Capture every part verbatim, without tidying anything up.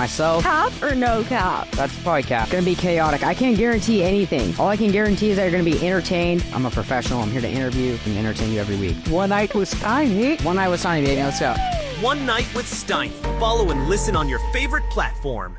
myself. Cap or no cap? That's probably cap. Gonna be chaotic. I can't guarantee anything. All I can guarantee is that you're gonna be entertained. I'm a professional. I'm here to interview and entertain you every week. One night with Steiny. One night with Steiny, baby. Let's go. One Night with Steiny. Follow and listen on your favorite platform.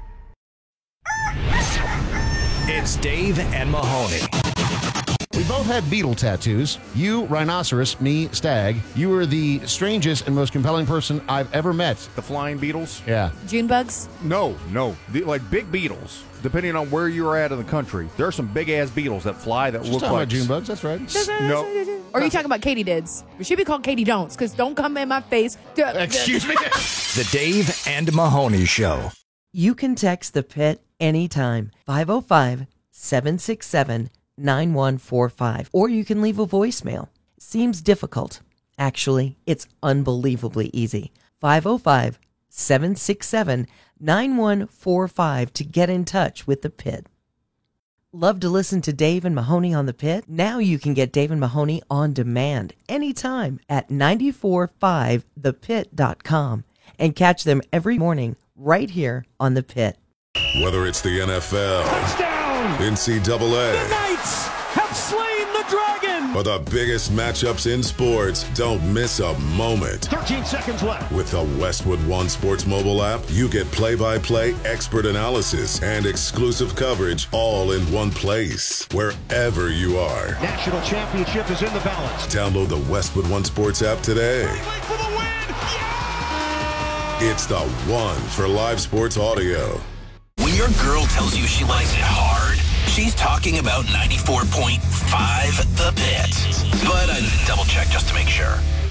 It's Dave and Mahoney. We both had beetle tattoos. You, rhinoceros, me, stag. You were the strangest and most compelling person I've ever met. The flying beetles? Yeah. June bugs? No, no. The, like big beetles. Depending on where you're at in the country, there are some big-ass beetles that fly that Just look talking like... about June bugs, that's right. No. Or are you talking about katydids? We should be called Katie Don'ts, because don't come in my face. Excuse me? The Dave and Mahoney Show. You can text the Pit anytime. five oh five, seven six seven, nine one four five. Or you can leave a voicemail. Seems difficult. Actually, it's unbelievably easy. five oh five, seven six seven, nine one four five to get in touch with the Pit. Love to listen to Dave and Mahoney on the Pit? Now you can get Dave and Mahoney on demand anytime at nine four five the pit dot com and catch them every morning right here on the Pit. Whether it's the N F L, touchdown, N C double A, the Knights have slain the dragon, or the biggest matchups in sports, don't miss a moment. thirteen seconds left. With the Westwood One Sports mobile app, you get play-by-play expert analysis and exclusive coverage all in one place, wherever you are. National championship is in the balance. Download the Westwood One Sports app today. For the win. Yeah! It's the one for live sports audio. When your girl tells you she likes it hard, she's talking about ninety-four point five The Pit. But I double check just to make sure.